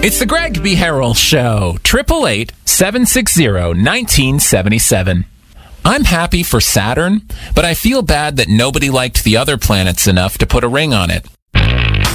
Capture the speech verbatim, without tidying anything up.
It's the Greg B. Harrell Show, eight eight eight, seven six zero, one nine seven seven. I'm happy for Saturn, but I feel bad that nobody liked the other planets enough to put a ring on it.